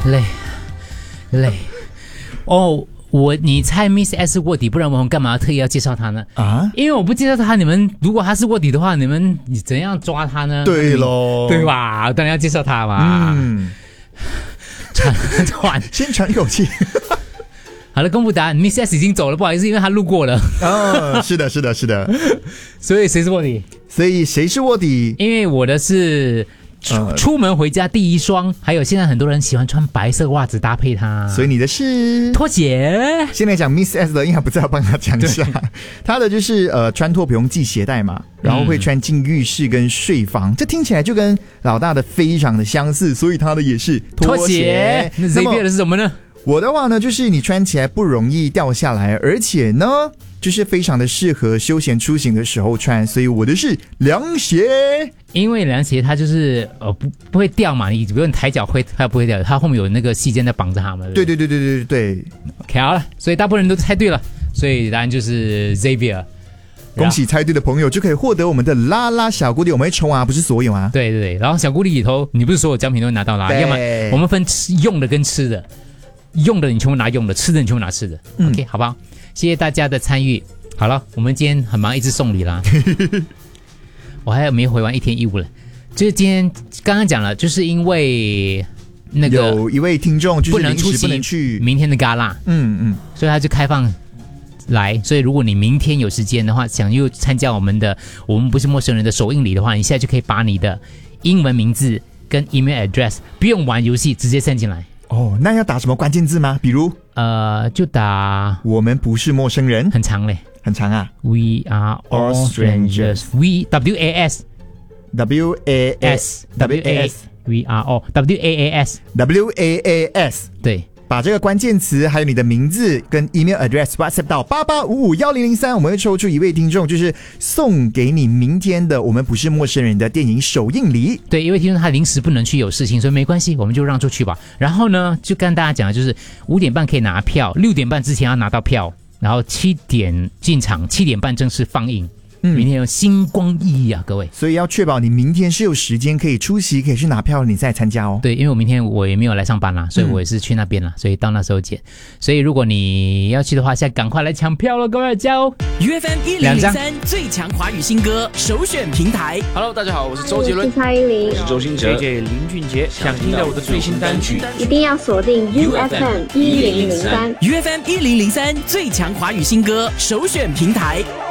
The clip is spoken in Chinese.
累。哦，你猜 Miss S 是卧底，不然我们干嘛特意要介绍他呢？啊，因为我不介绍他，如果他是卧底的话，你怎样抓他呢？ 对咯， 对吧？当然要介绍他嘛。 先喘一口气。 好了，公布答案 ，Miss S 已经走了，不好意思，因为他路过了。 是的。 所以谁是卧底？ 所以谁是卧底？ 因为我的是出门回家第一双，还有现在很多人喜欢穿白色袜子搭配它， 所以你的是拖鞋。 先来讲 Miss S 的，因为不知道帮他讲一下，他的就是穿拖不用系鞋带嘛，然后会穿进浴室跟睡房，这听起来就跟老大的非常的相似，所以他的也是拖鞋。 那 Xavier 的是什么呢？ 我的话呢，就是你穿起来不容易掉下来，而且呢，就是非常的适合休闲出行的时候穿，所以我的是凉鞋。 因为凉鞋它就是不会掉嘛，你比如你抬脚它不会掉，它后面有那个细肩在绑着它们。 对。 OK 好了，所以大部分人都猜对了，所以答案就是 Xavier。 恭喜猜对的朋友就可以获得我们的拉拉小鼓励，我们会抽啊，不是所有啊。 对，然后小鼓励里头，你不是所有奖品都会拿到啦，要么我们分用的跟吃的。用的你全部拿用的，吃的你全部拿吃的。OK 好不好？谢谢大家的参与。好了，我们今天很忙，一直送礼啦。我还没回完一天义务了。就是今天刚刚讲了，就是因为那个有一位听众就是不能出席明天的 Gala， 所以他就开放来。所以如果你明天有时间的话，想又参加我们不是陌生人的首映礼的话，你现在就可以把你的英文名字跟 email address 不用玩游戏直接send进来。 哦，那要打什么关键字吗？比如就打我们不是陌生人， 很长嘞， 很长啊。 We are all strangers. We WAS We are all WAAS 对， 把这个关键词还有你的名字跟 email address WhatsApp 到88551003，我们会抽出一位听众，就是送给你明天的我们不是陌生人的电影首映礼。 对，因为听说他临时不能去有事情，所以没关系，我们就让出去吧。然后呢，就跟大家讲的就是5点半可以拿票，6点半之前要拿到票，然后7点进场，7点半正式放映。明天有星光熠熠啊，各位！ 所以要确保你明天是有时间可以出席，可以去拿票，你再参加哦。 对，因为我明天我也没有来上班啦，所以我也是去那边啦，所以到那时候见。所以如果你要去的话，现在赶快来抢票了，各位加油 ！UFM 1003最强华语新歌首选平台。 Hello， 大家好，我是周杰伦， 我是蔡依林， 我是周兴哲 ，JJ 林俊杰。想听到我的最新单曲， 一定要锁定 UFM 1003。 UFM 1003最强华语新歌首选平台。